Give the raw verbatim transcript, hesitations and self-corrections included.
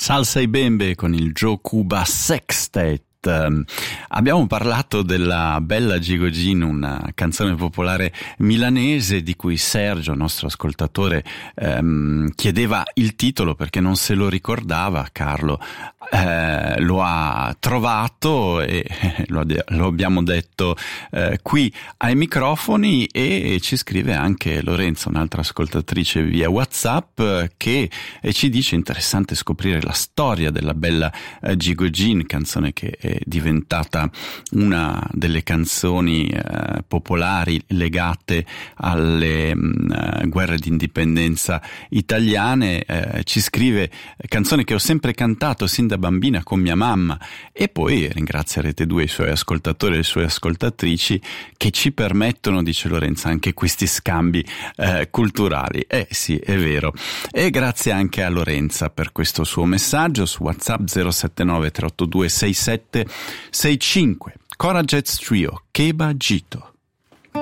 Salsa e Bembe con il Joe Cuba Sextet. Um, abbiamo parlato della Bella Gigogin, una canzone popolare milanese di cui Sergio, nostro ascoltatore, um, chiedeva il titolo perché non se lo ricordava. Carlo eh, lo ha trovato e lo, lo abbiamo detto eh, qui ai microfoni, e ci scrive anche Lorenza, un'altra ascoltatrice via WhatsApp, che ci dice: interessante scoprire la storia della Bella Gigogin, canzone che è diventata una delle canzoni eh, popolari legate alle mh, guerre d'indipendenza italiane. Eh, ci scrive: canzone che ho sempre cantato sin da bambina con mia mamma. E poi ringrazia Rete due, i suoi ascoltatori e le sue ascoltatrici che ci permettono, dice Lorenza, anche questi scambi eh, culturali. Eh sì, è vero. E grazie anche a Lorenza per questo suo messaggio su WhatsApp zero sette nove tre otto due sei sette sei cinque. Cora Jazz Trio, Keba Gito.